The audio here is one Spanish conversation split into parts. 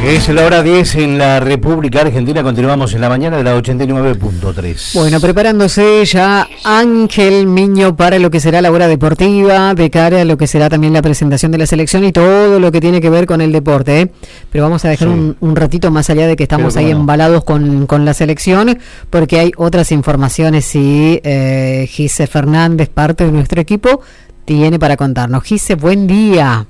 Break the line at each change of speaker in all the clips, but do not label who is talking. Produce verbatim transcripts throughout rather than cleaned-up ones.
Es la hora diez en la República Argentina. Continuamos en la mañana de la ochenta y nueve punto tres.
Bueno, preparándose ya Ángel Miño para lo que será la hora deportiva, de cara a lo que será también la presentación de la selección y todo lo que tiene que ver con el deporte, ¿eh? Pero vamos a dejar sí. un, un ratito más allá de que estamos ahí no. embalados con, con la selección, porque hay otras informaciones y eh, Gise Fernández, parte de nuestro equipo, tiene para contarnos. Gise, buen día.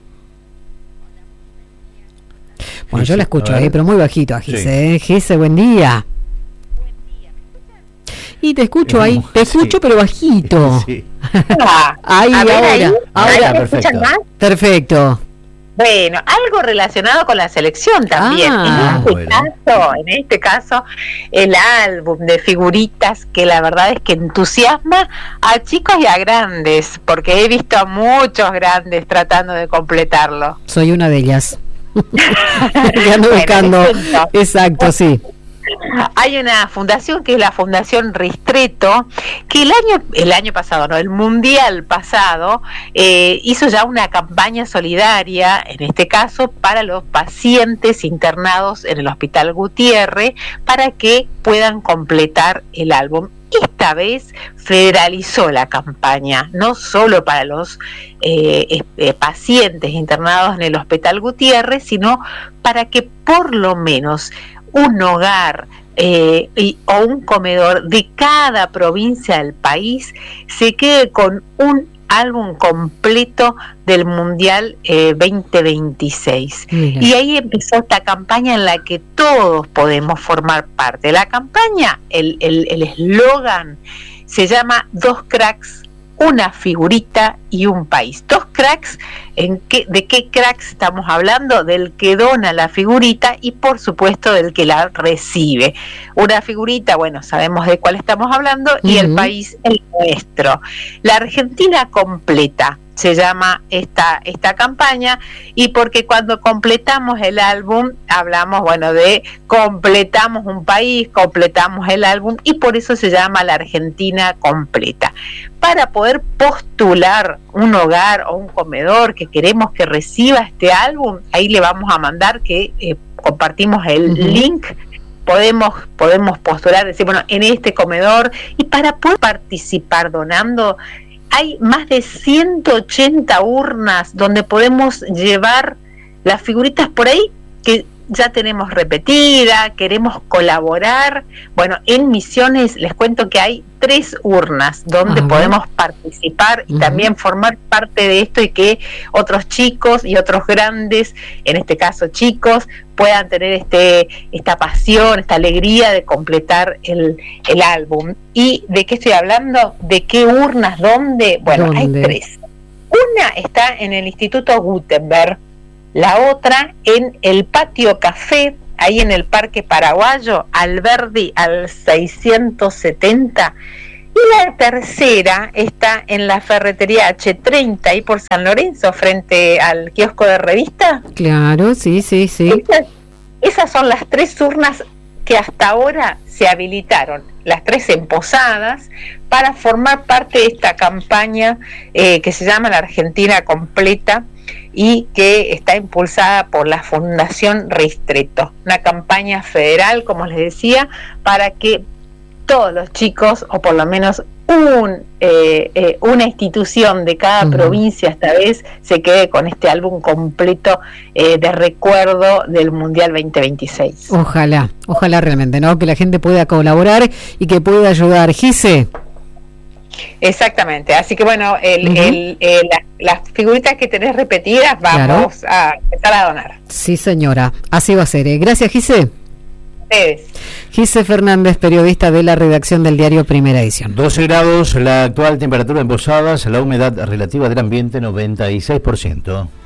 Bueno, sí, yo la escucho ahí, pero muy bajito a Gise, sí. ¿eh? Gise, buen día. Y te escucho ahí, te escucho sí. pero bajito. Sí. Ahí,
a ver,
ahora,
ahí,
ahora,
¿me escuchan más?
Perfecto.
Bueno, algo relacionado con la selección también.
Ah,
en este
bueno.
caso, en este caso, el álbum de figuritas que la verdad es que entusiasma a chicos y a grandes, porque he visto a muchos grandes tratando de completarlo.
Soy una de ellas. Que ando buscando. Bueno, exacto, sí.
Hay una fundación que es la Fundación Ristretto, que el año el año pasado, no, el mundial pasado, eh, hizo ya una campaña solidaria, en este caso, para los pacientes internados en el Hospital Gutiérrez, para que puedan completar el álbum. Esta vez federalizó la campaña, no solo para los eh, eh, pacientes internados en el Hospital Gutiérrez, sino para que por lo menos un hogar eh, y, o un comedor de cada provincia del país se quede con un álbum completo del Mundial eh, veinte veintiséis. Mira. Y ahí empezó esta campaña en la que todos podemos formar parte. La campaña, el el el eslogan se llama Dos cracks, una figurita y un país. Dos cracks, ¿en qué, ¿de qué cracks estamos hablando? Del que dona la figurita y por supuesto del que la recibe. Una figurita, bueno, sabemos de cuál estamos hablando, uh-huh. y el país, el nuestro. La Argentina completa se llama esta esta campaña, y porque cuando completamos el álbum hablamos, bueno, de completamos un país, completamos el álbum, y por eso se llama la Argentina completa. Para poder postular un hogar o un comedor que queremos que reciba este álbum, ahí le vamos a mandar que eh, compartimos el uh-huh. link. Podemos, podemos postular, decir, bueno, en este comedor, y para poder participar donando, hay más de ciento ochenta urnas donde podemos llevar las figuritas por ahí que ya tenemos repetida, queremos colaborar. Bueno, en Misiones les cuento que hay tres urnas donde uh-huh. podemos participar y uh-huh. también formar parte de esto, y que otros chicos y otros grandes, en este caso chicos, puedan tener este esta pasión, esta alegría de completar el, el álbum. ¿Y de qué estoy hablando? ¿De qué urnas? ¿Dónde? Bueno, ¿Dónde? Hay tres. Una está en el Instituto Gutenberg, la otra en el Patio Café, ahí en el Parque Paraguayo, Alberdi al seiscientos setenta, y la tercera está en la Ferretería hache treinta, ahí por San Lorenzo, frente al kiosco de revista.
Claro, sí, sí, sí.
Esas, esas son las tres urnas que hasta ahora se habilitaron, las tres emposadas, para formar parte de esta campaña eh, que se llama la Argentina Completa, y que está impulsada por la Fundación Ristretto, una campaña federal, como les decía, para que todos los chicos, o por lo menos un eh, eh, una institución de cada uh-huh. provincia esta vez, se quede con este álbum completo eh, de recuerdo del Mundial veinte veintiséis.
Ojalá, ojalá realmente, ¿no? Que la gente pueda colaborar y que pueda ayudar. Gise.
Exactamente, así que bueno, el, uh-huh. el, el, la, las figuritas que tenés repetidas vamos claro. a empezar a donar.
Sí, señora, así va a ser. ¿eh? Gracias, Gise.
Ustedes.
Gise Fernández, periodista de la redacción del diario Primera Edición.
doce grados, la actual temperatura en Posadas, la humedad relativa del ambiente noventa y seis por ciento.